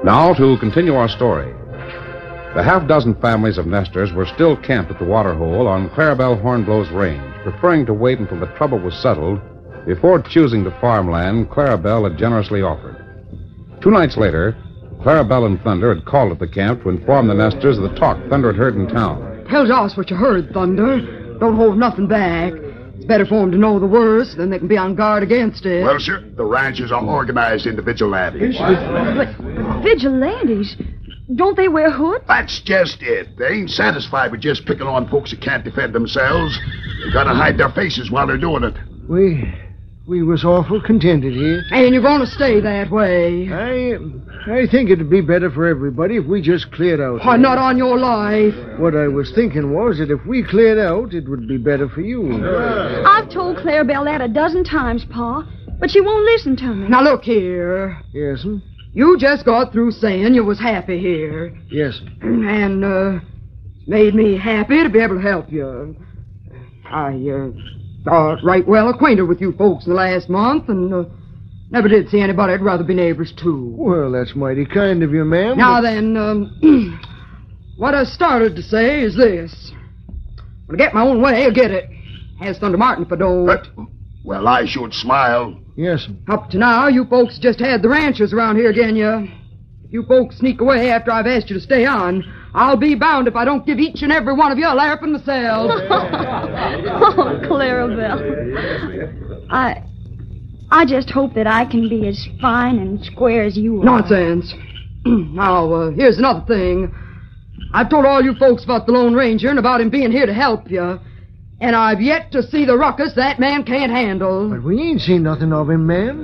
Now, to continue our story. The half-dozen families of nesters were still camped at the waterhole on Clarabelle Hornblow's range, preferring to wait until the trouble was settled before choosing the farmland Clarabelle had generously offered. 2 nights later, Clarabelle and Thunder had called at the camp to inform the nesters of the talk Thunder had heard in town. Tell us what you heard, Thunder. Don't hold nothing back. It's better for them to know the worst, then they can be on guard against it. Well, sir, the ranchers are organized into vigilantes. But vigilantes? Don't they wear hoods? That's just it. They ain't satisfied with just picking on folks that can't defend themselves. They gotta hide their faces while they're doing it. We was awful contented here. And you're going to stay that way. I think it'd be better for everybody if we just cleared out. Oh, not on your life. What I was thinking was that if we cleared out, it would be better for you. I've told Clarabelle that 12 times, Pa, but she won't listen to me. Now, look here. Yes'm? You just got through saying you was happy here. Yes'm. And, made me happy to be able to help you. I got right well acquainted with you folks in the last month, and never did see anybody I'd rather be neighbors to. Well, that's mighty kind of you, ma'am. Now then, what I started to say is this. When I get my own way, I'll get it. As Thunder Martin if I don't. But, well, I should smile. Yes'm. Up to now, you folks just had the ranchers around here again you. If you folks sneak away after I've asked you to stay on, I'll be bound if I don't give each and every one of you a larping myself. Oh, Clarabelle. I just hope that I can be as fine and square as you are. Nonsense. Now, here's another thing. I've told all you folks about the Lone Ranger and about him being here to help you. And I've yet to see the ruckus that man can't handle. But we ain't seen nothing of him, ma'am.